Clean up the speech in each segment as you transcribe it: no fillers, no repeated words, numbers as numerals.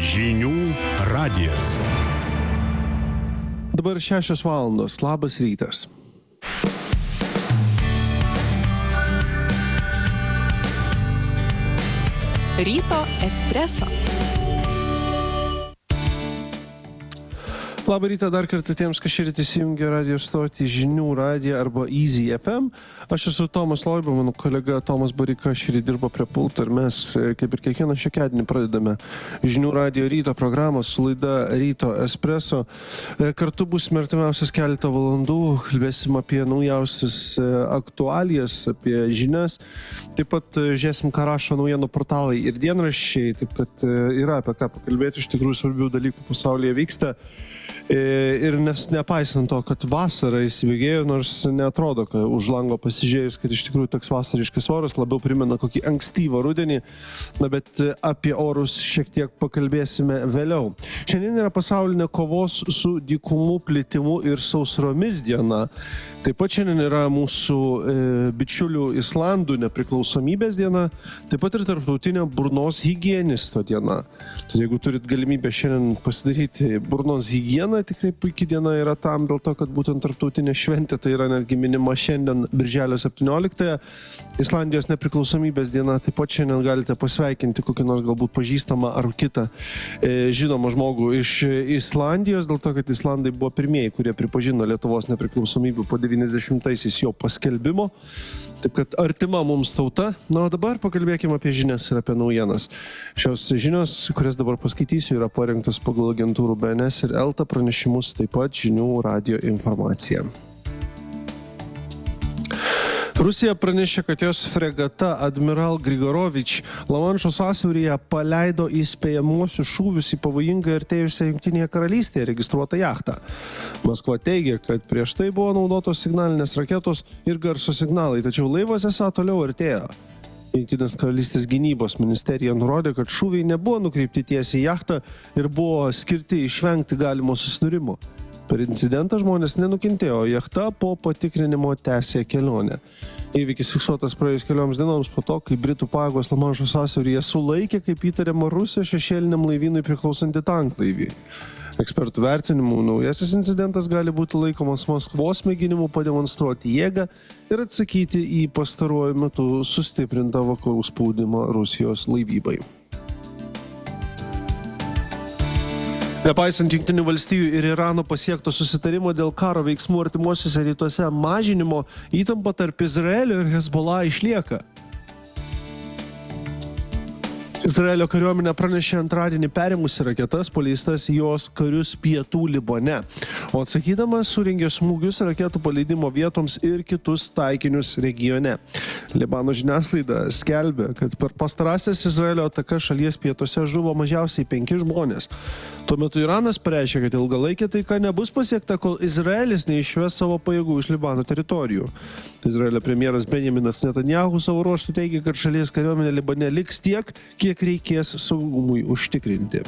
Žinių radijas. Dabar 6 valandos. Labas rytas. Ryto espreso. Labą rytą dar kartą tiems, kas šįryt įsijungia radio stotį Žinių radiją arba Easy FM. Aš esu Tomas Loiba, mano kolega Tomas Barika šįryt dirba prie pulto ir mes, kaip ir kiekvieną šiokiadienį, pradedame Žinių radijo ryto programą su laida Ryto espreso. Kartu bus artimiausias keletą valandų, kalbėsim apie naujausias aktualijas, apie žinias. Taip pat žiūrėsim, ką rašo naujienų portalai ir dienraščiai, taip kad yra apie ką pakalbėti, iš tikrųjų svarbių dalykų pasaulyje vyksta. Ir nepaisant to, kad vasara įsibėgėjo, nors neatrodo, kad už lango pasižiūrėjus, kad iš tikrųjų toks vasariškas oras labiau primena kokį ankstyvą rudenį, bet apie orus šiek tiek pakalbėsime vėliau. Šiandien yra pasaulinė kovos su dykumų plitimu ir sausromis diena. Taip pat šiandien yra mūsų bičiulių Islandų nepriklausomybės diena, taip pat ir tarptautinė burnos higienisto diena. Tai jeigu turit galimybę šiandien pasidaryti burnos higieną, tikrai puikia diena yra tam, dėl to, kad būtent tarptautinė šventė, tai yra netgi minima šiandien birželio 17-ąją. Islandijos nepriklausomybės diena, taip pat šiandien galite pasveikinti kokį nors galbūt pažįstamą ar kitą žinomą žmogų iš Islandijos, dėl to, kad Islandai buvo pirmieji, kurie pripažino Lietuvos nepriklausomybę po 90-aisiais jo paskelbimo. Taip kad artima mums tauta. Na, o dabar pakalbėkime apie žinias ir apie naujienas. Šios žinios, kurias dabar paskaitysiu, yra parengtos pagal agentūrų BNS ir ELTA pranešimus, taip pat Žinių radijo informacija. Rusija pranešė, kad jos fregata Admiral Grigorovič Lamanšo sąsiauryje paleido įspėjamuosius šūvius į pavojingą artėjusią Jungtinėje karalystėje registruotą jachtą. Maskva teigia, kad prieš tai buvo naudotos signalinės raketos ir garso signalai, tačiau laivas esą toliau artėjo. Jungtinės karalystės gynybos ministerija nurodė, kad šūviai nebuvo nukreipti tiesiai į jachtą ir buvo skirti išvengti galimo susidūrimo. Per incidentą žmonės nenukentėjo, jachta po patikrinimo tęsė kelionę. Įvykis fiksuotas praėjus kelioms dienoms po to, kai Britų pajėgos Lamanšo sąsiauryje sulaikė, kaip įtariama, Rusijos šešėliniam laivynui priklausantį tanklaivį. Ekspertų vertinimu, naujasis incidentas gali būti laikomas Maskvos mėginimu pademonstruoti jėgą ir atsakyti į pastaruoju metu sustiprintą vakarų spaudimą Rusijos laivybai. Nepaisant Jungtinių valstijų ir Irano pasiekto susitarimo dėl karo veiksmų artimuosiuose rytuose mažinimo, įtampa tarp Izraelio ir Hezbollah išlieka. Izraelio kariuomenė pranešė antradienį perėmusi raketas paleistas jos karius pietų Libane, o atsakydamas surengė smūgius raketų paleidimo vietoms ir kitus taikinius regione. Libano žiniasklaida skelbė, kad per pastarąsias Izraelio atakas šalies pietuose žuvo mažiausiai 5 žmonės. Tuo metu Iranas pareiškė, kad ilgalaikė taika nebus pasiekta, kol Izraelis neišves savo pajėgų iš Libano teritorijų. Izraelio premjeras Benjaminas Netanyahu savo ruožtu teigia, kad šalies kariuomenė Libane liks tiek, kiek reikės saugumui užtikrinti.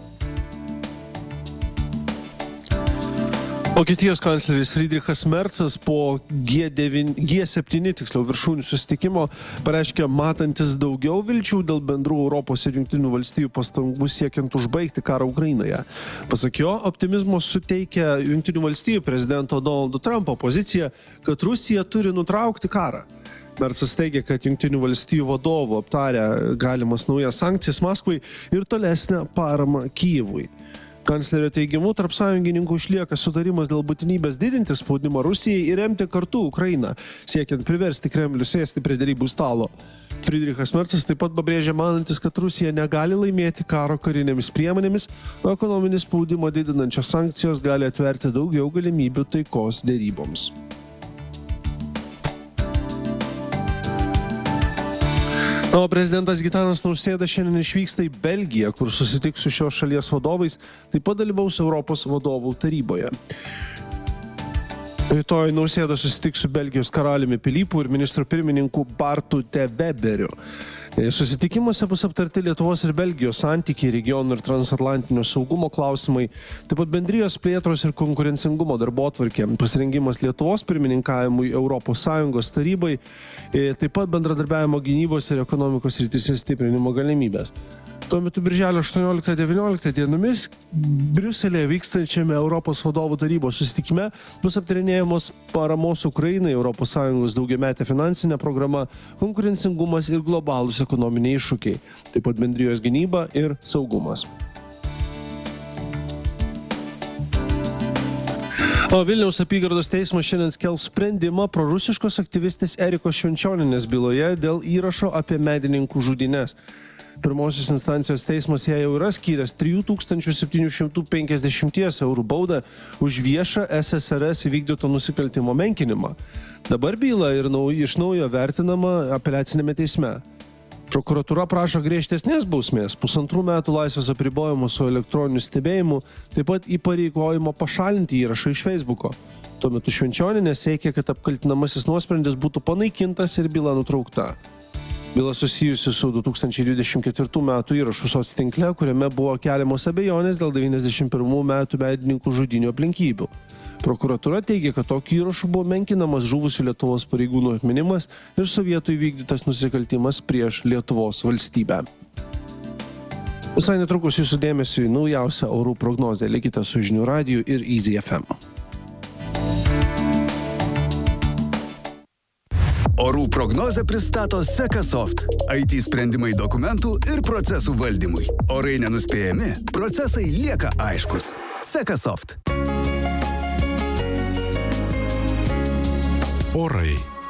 Vokietijos kancleris Friedrichas Merzas po G7 viršūnių susitikimo pareiškė matantis daugiau vilčių dėl bendrų Europos ir Jungtinių valstijų pastangų siekiant užbaigti karą Ukrainoje. Pasak jo, optimizmo suteikia Jungtinių valstijų prezidento Donaldo Trumpo pozicija, kad Rusija turi nutraukti karą. Merzas teigia, kad Jungtinių valstijų vadovų aptarė galimas naujas sankcijas Maskvai ir tolesnę paramą Kijevui. Kanclerio teigimu, tarp sąjungininkų išlieka sutarimas dėl būtinybės didinti spaudimą Rusijai ir remti kartu Ukrainą, siekiant priversti Kremlių sėsti prie derybų stalo. Friedrichas Merzas taip pat pabrėžė manantis, kad Rusija negali laimėti karo karinėmis priemonėmis, o ekonominį spaudimą didinančios sankcijos gali atverti daugiau galimybių taikos deryboms. O prezidentas Gitanas Nausėda šiandien išvyksta į Belgiją, kur susitiks su šios šalies vadovais, taip pat dalyvaus Europos vadovų taryboje. Rytoj Nausėda susitiks su Belgijos karaliumi Pilypu ir ministru pirmininku Bartu de Weberiu. Susitikimuose bus aptarti Lietuvos ir Belgijos santykiai, regionų ir transatlantinio saugumo klausimai, taip pat bendrijos plėtros ir konkurencingumo darbotvarkė, pasirengimas Lietuvos pirmininkavimui Europos Sąjungos tarybai, taip pat bendradarbiavimo gynybos ir ekonomikos srityse stiprinimo galimybės. Tuo metu birželio 18-19 dienomis Briuselėje vykstančiame Europos vadovų tarybos susitikime bus aptarinėjamos paramos Ukrainai, ES daugiametė finansinė programa, konkurencingumas ir globalūs ekonominiai iššūkiai, taip pat bendrijos gynyba ir saugumas. O Vilniaus apygardos teismas šiandien skelbs sprendimą prorusiškos aktyvistės Erikos Švenčioninės byloje dėl įrašo apie medininkų žudynes. Pirmosios instancijos teismas ją jau yra skyręs 3750 eurų baudą už viešą SSRS įvykdyto nusikaltimo menkinimą. Dabar byla ir iš naujo vertinama apeliacinėme teisme. Prokuratūra prašo griežtesnės bausmės, 1,5 metų laisvės apribojimo su elektroniniu stebėjimu, taip pat įpareigojimo pašalinti įrašą iš Facebooko. Tuo metu Švenčioninė siekia, kad apkaltinamasis nuosprendis būtų panaikintas ir byla nutraukta. Byla susijusi su 2024 metų įrašu soctinkle, kuriame buvo keliamos abejonės dėl 91 metų medininkų žudynių aplinkybių. Prokuratūra teigia, kad tokiu įrašu buvo menkinamas žuvusių Lietuvos pareigūnų atminimas ir sovietų įvykdytas nusikaltimas prieš Lietuvos valstybę. Visai netrukus jūsų dėmesiui naujausia orų prognozė. Likite su Žinių radiju ir Easy FM. Orų prognozę pristato Sekasoft. IT sprendimai dokumentų ir procesų valdymui. Orai nenuspėjami, procesai lieka aiškus. Sekasoft. Orai.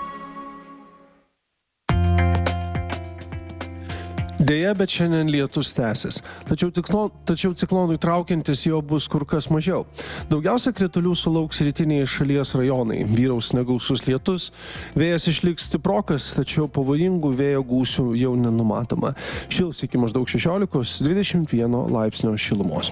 Deja, bet šiandien lietus tęsis. Tačiau ciklonui traukiantis jo bus kur kas mažiau. Daugiausia kritulių sulauks rytiniai šalies rajonai. Vyraus negausus lietus, vėjas išliks stiprokas, tačiau pavojingų vėjo gūsių jau nenumatoma. Šils iki maždaug 16-21 laipsnio šilumos.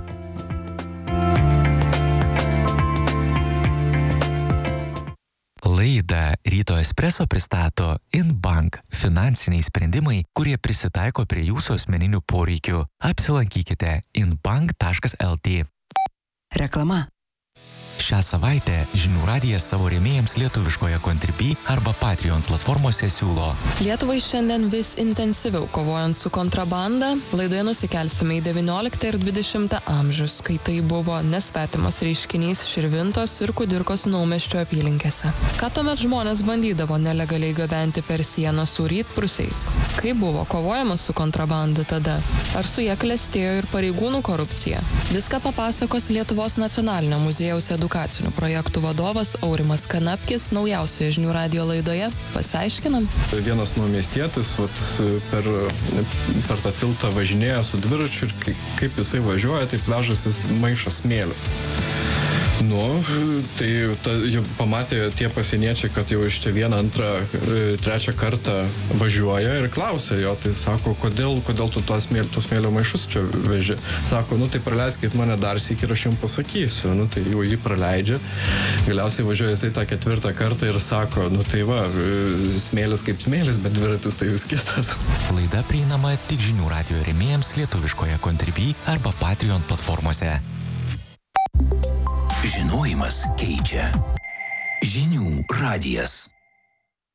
Laidą Ryto Espresso pristato InBank – finansiniai sprendimai, kurie prisitaiko prie jūsų asmeninių poreikių. Apsilankykite inbank.lt. Reklama. Šią savaitę Žinių radijas savo rėmėjams lietuviškoje Contribui arba Patreon platformose siūlo. Lietuvai šiandien vis intensyviau kovojant su kontrabanda, laidoje nusikelsime į 19 ir 20 amžius, kai tai buvo nesvetimas reiškinys Širvintos ir Kudirkos Naumiesčio apylinkėse. Ką tuomet žmonės bandydavo nelegaliai gabenti per sieną su rytprūsiais? Kaip buvo kovojama su kontrabanda tada? Ar su ja klestėjo ir pareigūnų korupcija? Viską papasakos Lietuvos nacionalinio muziejaus edukacinių projektų vadovas Aurimas Kanapkis naujausioje Žinių radijo laidoje. Pasiaiškinam. Vienas naumiestietis per tą tiltą važinėja su dviračiu ir kaip jisai važiuoja, taip vežasi maišą smėlių. Tai jau pamatė tie pasieniečiai, kad jau iš čia vieną, antrą, trečią kartą važiuoja ir klausia jo, tai sako, kodėl tu tos smėlio maišus čia veži? Sako, tai praleiskit mane dar sykį ir aš jums pasakysiu. Tai jau jį praleidžia. Galiausiai važiuoja jisai tą 4. kartą ir sako, tai va, smėlis kaip smėlis, bet dviratis tai vis kitas. Laida prieinama tik Žinių radijo rėmėjams lietuviškoje Contribui arba Patreon platformose. Žinojimas keičia. Žinių radijas.